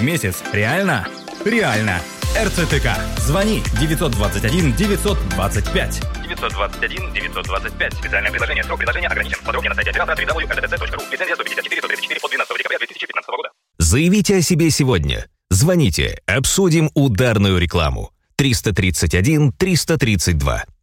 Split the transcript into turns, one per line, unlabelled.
месяц. Реально? Реально. РЦТК. Звони 921 925. 921 925. Специальное предложение. Срок предложения ограничен. Подробнее на сайте оператора www.rttc.ru. Лицензия 154/134 от 12 декабря 2015 года.
Заявите о себе сегодня. Звоните. Обсудим ударную рекламу. 331 332.